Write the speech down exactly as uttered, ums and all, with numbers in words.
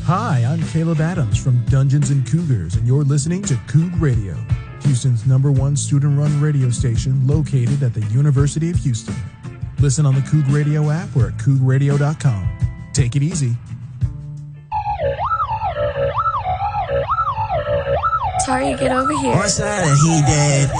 Hi, I'm Caleb Adams from Dungeons and Cougars, and you're listening to Coug Radio, Houston's number one student-run radio station located at the University of Houston. Listen on the Coug Radio app or at coug radio dot com. Take it easy. Sorry, get over here. One side and he dead.